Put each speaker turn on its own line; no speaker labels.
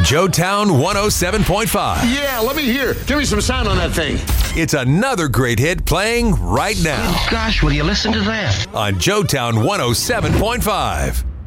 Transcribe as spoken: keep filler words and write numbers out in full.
Joetown one oh seven point five.
Yeah, let me hear. Give me some sound on that thing.
It's another great hit playing right now
Gosh, will you listen to that?
on Joetown one oh seven point five.